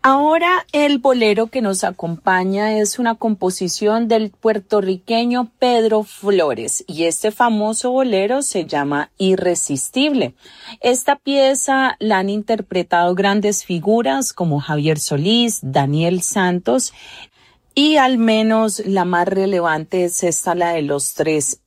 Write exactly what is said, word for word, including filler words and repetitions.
Ahora el bolero que nos acompaña es una composición del puertorriqueño Pedro Flores y este famoso bolero se llama Irresistible. Esta pieza la han interpretado grandes figuras como Javier Solís, Daniel Santos y al menos la más relevante es esta, la de Los Tres